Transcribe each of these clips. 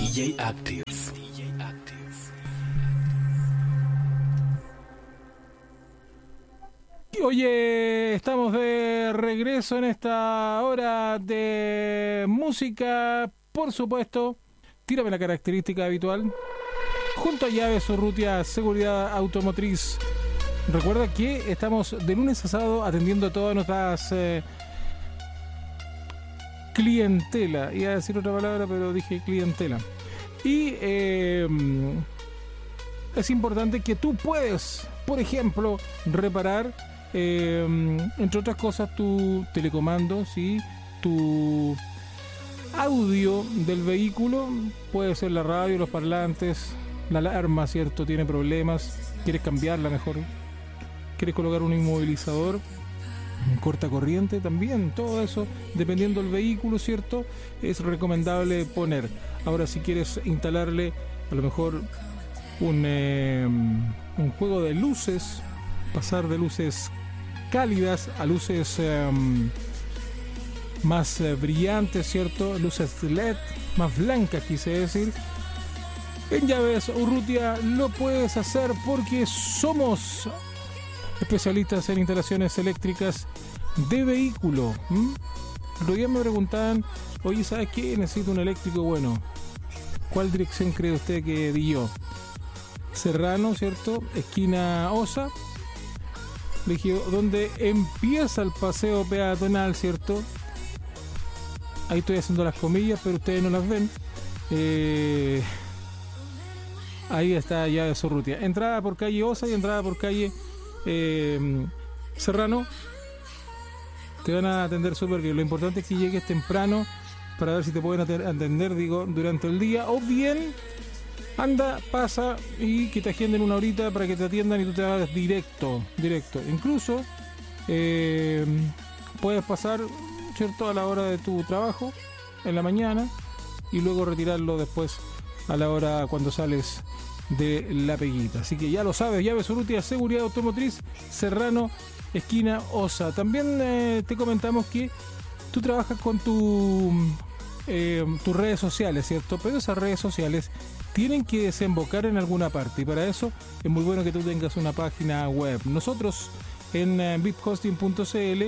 DJ Active. Oye, estamos de regreso en esta hora de música, por supuesto. Tírame la característica habitual. Junto a Llaves Urrutia, Seguridad Automotriz. Recuerda que estamos de lunes a sábado atendiendo a todas nuestras clientela. Iba a decir otra palabra, pero dije clientela. Y es importante que tú puedes, por ejemplo, reparar, entre otras cosas, tu telecomando, ¿sí? Tu audio del vehículo. Puede ser la radio, los parlantes, la alarma, ¿cierto? Tiene problemas. ¿Quieres cambiarla mejor? ¿Quieres colocar un inmovilizador? Corta corriente también, todo eso, dependiendo del vehículo, ¿cierto? Es recomendable poner. Ahora, si quieres instalarle a lo mejor un juego de luces, pasar de luces cálidas a luces más brillantes, ¿cierto? Luces LED, más blancas, quise decir. En Llaves Urrutia lo puedes hacer porque somos especialistas en instalaciones eléctricas de vehículo. Los días me preguntaban, oye, ¿sabes qué? Necesito un eléctrico bueno. ¿Cuál dirección cree usted que di yo? Serrano, ¿cierto? Esquina Osa. Le dije, ¿dónde empieza el paseo peatonal, ¿cierto? Ahí estoy haciendo las comillas, pero ustedes no las ven. Ahí está Llaves Urrutia. Entrada por calle Osa y entrada por calle Serrano. Te van a atender súper bien. Lo importante es que llegues temprano para ver si te pueden atender, digo, durante el día, o bien anda, pasa y que te agenden una horita para que te atiendan y tú te vas directo. Incluso puedes pasar, ¿cierto?, a la hora de tu trabajo en la mañana y luego retirarlo después a la hora cuando sales de la peguita. Así que ya lo sabes, Llaves Urrutia, Seguridad Automotriz, Serrano, esquina Osa. También te comentamos que tú trabajas con tus redes sociales, ¿cierto? Pero esas redes sociales tienen que desembocar en alguna parte y para eso es muy bueno que tú tengas una página web. Nosotros en viphosting.cl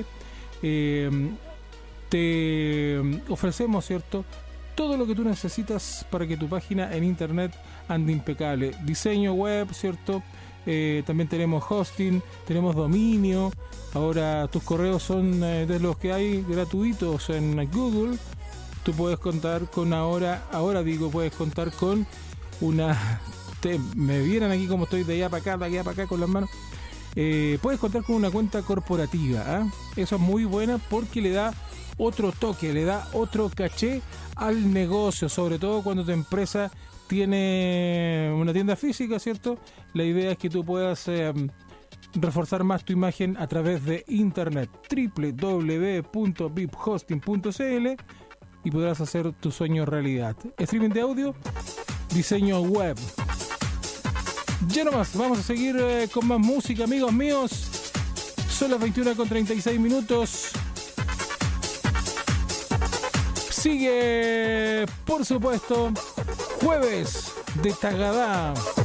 te ofrecemos, ¿cierto?, todo lo que tú necesitas para que tu página en internet ande impecable. Diseño web, ¿cierto? También tenemos hosting, tenemos dominio. Ahora tus correos son de los que hay gratuitos en Google. Tú puedes contar con puedes contar con una... me vieran aquí como estoy de allá para acá con las manos. Puedes contar con una cuenta corporativa, ¿eh? Eso es muy buena porque le da otro toque, le da otro caché al negocio, sobre todo cuando tu empresa tiene una tienda física, ¿cierto? La idea es que tú puedas reforzar más tu imagen a través de internet, www.viphosting.cl, y podrás hacer tu sueño realidad. Streaming de audio, diseño web. Ya nomás, vamos a seguir con más música, amigos míos. Son las 21:36. Sigue, por supuesto, Jueves de Tagadá.